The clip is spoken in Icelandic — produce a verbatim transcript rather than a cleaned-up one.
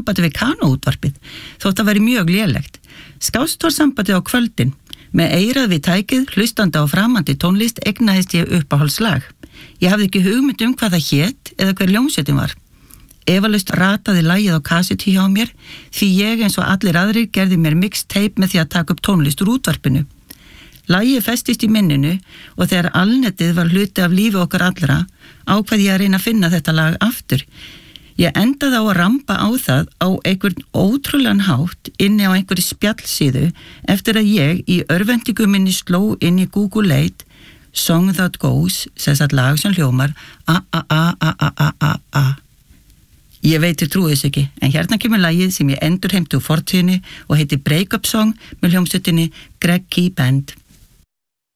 sambandi við kanóútvarpið, þótt það væri mjög lélegt. Skást var sambandið á kvöldin. Með eyrað við tækið, hlustandi á framandi tónlist, eignaðist ég uppáhaldslag. Ég hafði ekki hugmynd um hvað það hét eða hver hljómsveitin var. Efalaust rataði lagið á kassetu hjá mér, því ég eins og allir aðrir gerði mér mixtape með því að taka upp tónlist úr útvarpinu. Lagið festist í minninu og þegar alnetið var hluti af lífi okkar allra, ákvað ég að reyna að finna þetta lag aftur. Ég endaði á að rampa á það á einhvern ótrúlegan hátt inni á einhverju spjallsíðu eftir að ég í örvendingu minni sló inn í Google Leit Song That Goes, sem sagt lag sem hljómar a-a-a-a-a-a-a. Ég veit þér trúið þess ekki, en hérna kemur lagið sem ég endur heimti úr fortíðinni og heitir Break Up Song með hljómsveitinni Greg Key Band.